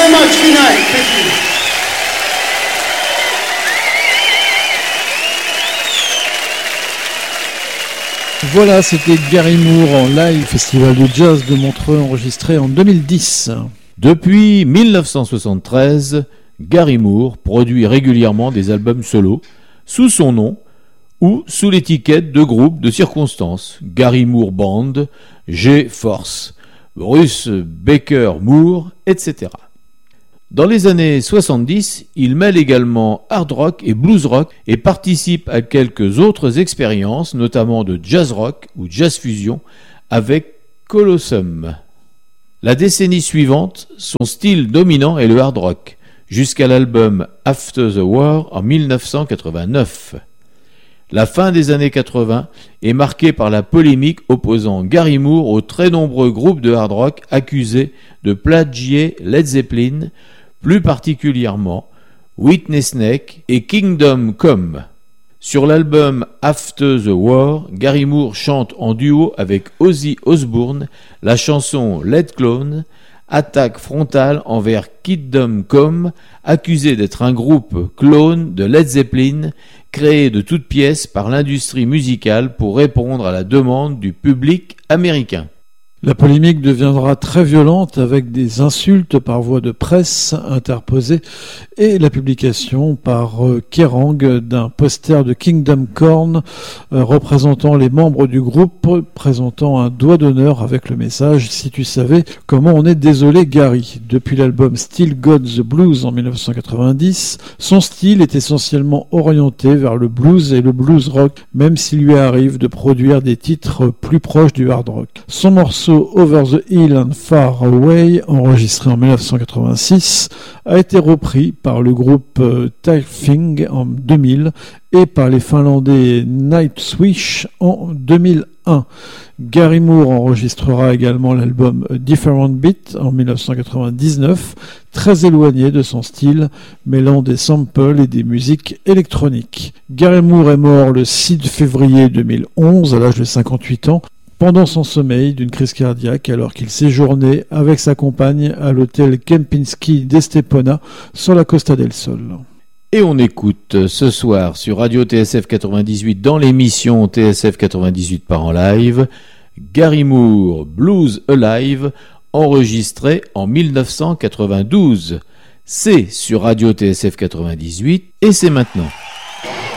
so much. Good night. Thank you. Voilà, c'était Gary Moore en live, Festival de Jazz de Montreux, enregistré en 2010. Depuis 1973, Gary Moore produit régulièrement des albums solo, sous son nom ou sous l'étiquette de groupe de circonstances, Gary Moore Band, G-Force, Bruce Baker Moore, etc. Dans les années 70, il mêle également hard rock et blues rock et participe à quelques autres expériences, notamment de jazz rock ou jazz fusion avec Colossum. La décennie suivante, son style dominant est le hard rock, jusqu'à l'album After the War en 1989. La fin des années 80 est marquée par la polémique opposant Gary Moore aux très nombreux groupes de hard rock accusés de plagier Led Zeppelin, plus particulièrement Whitney Snake et Kingdom Come. Sur l'album After the War, Gary Moore chante en duo avec Ozzy Osbourne la chanson Let Clone, attaque frontale envers Kingdom Come, accusé d'être un groupe clone de Led Zeppelin, créé de toutes pièces par l'industrie musicale pour répondre à la demande du public américain. La polémique deviendra très violente avec des insultes par voie de presse interposées et la publication par Kerrang d'un poster de Kingdom Come représentant les membres du groupe, présentant un doigt d'honneur avec le message « Si tu savais comment on est désolé Gary ». Depuis l'album Still Got the Blues en 1990, son style est essentiellement orienté vers le blues et le blues rock, même s'il lui arrive de produire des titres plus proches du hard rock. Son morceau Over the Hill and Far Away, enregistré en 1986, a été repris par le groupe Typhing en 2000 et par les Finlandais Nightwish en 2001. Gary Moore enregistrera également l'album A Different Beat en 1999, très éloigné de son style, mêlant des samples et des musiques électroniques. Gary Moore est mort le 6 février 2011 à l'âge de 58 ans, pendant son sommeil d'une crise cardiaque alors qu'il séjournait avec sa compagne à l'hôtel Kempinski d'Estepona sur la Costa del Sol. Et on écoute ce soir sur Radio TSF 98 dans l'émission TSF 98 par en live, Gary Moore Blues Alive, enregistré en 1992. C'est sur Radio TSF 98 et c'est maintenant.